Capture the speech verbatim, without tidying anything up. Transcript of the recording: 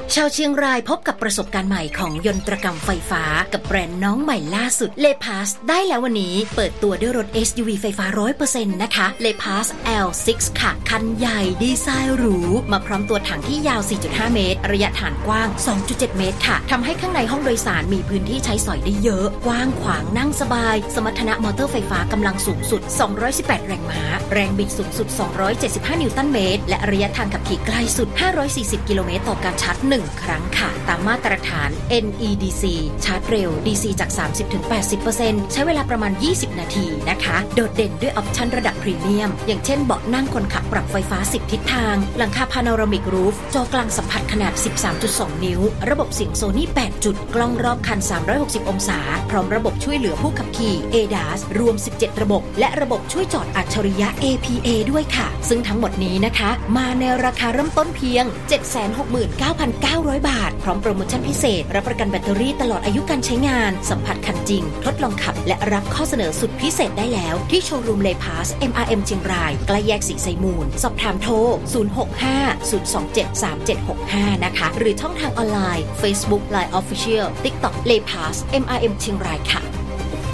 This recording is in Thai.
ชาวเชียงรายพบกับประสบการณ์ใหม่ของยนตรกรรมไฟฟ้ากับแบรนด์น้องใหม่ล่าสุด Leapaz ได้แล้ววันนี้เปิดตัวด้วยรถ เอส ยู วี ไฟฟ้า ร้อยเปอร์เซ็นต์ นะคะ Leapaz แอล ซิกซ์ ค่ะคันใหญ่ดีไซน์หรูมาพร้อมตัวถังที่ยาว สี่จุดห้า เมตรระยะฐานกว้าง สองจุดเจ็ด เมตรค่ะทำให้ข้างในห้องโดยสารมีพื้นที่ใช้สอยได้เยอะกว้างขวางนั่งสบายสมรรถนะมอเตอร์ไฟฟ้ากำลังสูงสุดสองร้อยสิบแปดแรงม้าแรงบิดสูงสุดสองร้อยเจ็ดสิบห้านิวตันเมตรและระยะทางขับขี่ไกลสุดห้าร้อยสี่สิบกิโลเมตรต่อการชาร์จหนึ่งครั้งค่ะตามมาตรฐาน เอ็น อี ดี ซี ชาร์จเร็ว ดี ซี จาก สามสิบถึงแปดสิบเปอร์เซ็นต์ ใช้เวลาประมาณยี่สิบนาทีนะคะโดดเด่นด้วยออปชั่นระดับพรีเมียมอย่างเช่นเบาะนั่งคนขับปรับไฟฟ้าสิบทิศทางหลังคาพาโนรามิกรูฟจอกลางสัมผัสขนาด สิบสามจุดสอง นิ้วระบบเสียงโซนี่แปดจุดกล้องรอบคันสามร้อยหกสิบองศาพร้อมระบบช่วยเหลือผู้ขับขี่ เอ ดี เอ เอส รวมสิบเจ็ดระบบและระบบช่วยจอดอัจฉริยะ เอ พี เอ ด้วยค่ะซึ่งทั้งหมดนี้นะคะมาในราคาเริ่มต้นเพียง เจ็ดแสนหกหมื่นเก้าพันเก้าร้อย บาทพร้อมโปรโมชั่นพิเศษรับประกันแบตเตอรี่ตลอดอายุการใช้งานสัมผัสคันจริงทดลองขับและรับข้อเสนอสุดพิเศษได้แล้วที่โชว์รูม Leapaz เอ็ม อาร์ เอ็ม เชียงรายใกล้แยกศรีไซมูลสอบถามโทรศูนย์ หก ห้า ศูนย์ สอง เจ็ด สาม เจ็ด หก ห้านะคะหรือช่องทางออนไลน์ Facebook ไลน์ Official TikTok Leapaz เอ็ม อาร์ เอ็ม เชียงรายค่ะ